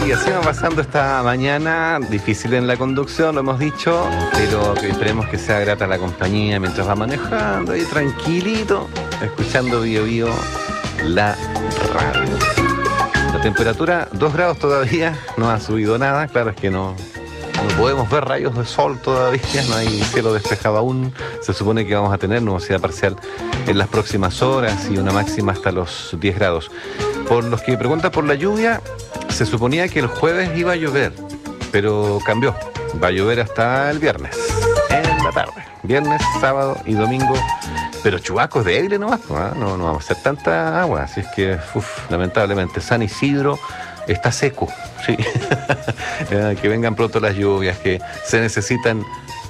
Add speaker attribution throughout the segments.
Speaker 1: Y así va pasando esta mañana, difícil en la conducción, lo hemos dicho, pero que esperemos que sea grata la compañía mientras va manejando ahí tranquilito, escuchando Bío Bío, la radio. La temperatura, 2 grados todavía, no ha subido nada, claro es que no podemos ver rayos de sol todavía, no hay cielo despejado aún, se supone que vamos a tener nubosidad parcial en las próximas horas y una máxima hasta los 10 grados. Por los que preguntan por la lluvia, se suponía que el jueves iba a llover, pero cambió. Va a llover hasta el viernes, en la tarde. Viernes, sábado y domingo. Pero chubascos débiles nomás, no vamos a hacer tanta agua. Así es que, lamentablemente, San Isidro está seco. Sí. Que vengan pronto las lluvias que se necesitan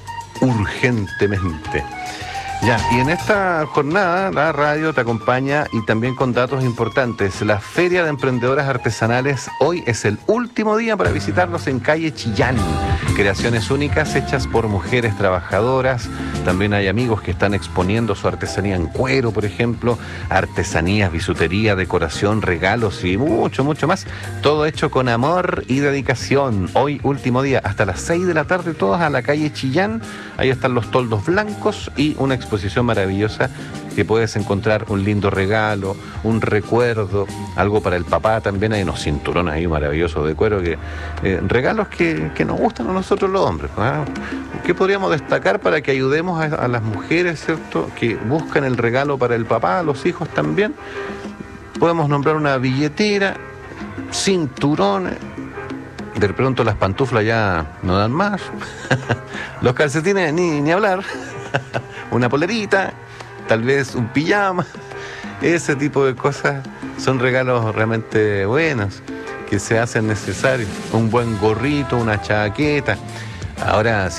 Speaker 1: urgentemente. Ya, y en esta jornada la radio te acompaña y también con datos importantes. La Feria de Emprendedoras Artesanales hoy es el último día para visitarlos en calle Chillán. Creaciones únicas hechas por mujeres trabajadoras. También hay amigos que están exponiendo su artesanía en cuero, por ejemplo. Artesanías, bisutería, decoración, regalos y mucho, mucho más. Todo hecho con amor y dedicación. Hoy último día, hasta las 6 de la tarde, todos a la calle Chillán. Ahí están los toldos blancos y una exposición maravillosa que puedes encontrar un lindo regalo, un recuerdo, algo para el papá también. Hay unos cinturones ahí maravillosos de cuero, regalos que nos gustan a nosotros los hombres, ¿no? ¿Qué podríamos destacar para que ayudemos a las mujeres, ¿cierto?, que buscan el regalo para el papá, a los hijos también? Podemos nombrar una billetera, cinturones. De pronto las pantuflas ya no dan más. Los calcetines ni hablar. Una polerita, tal vez un pijama. Ese tipo de cosas son regalos realmente buenos que se hacen necesarios. Un buen gorrito, una chaqueta. Ahora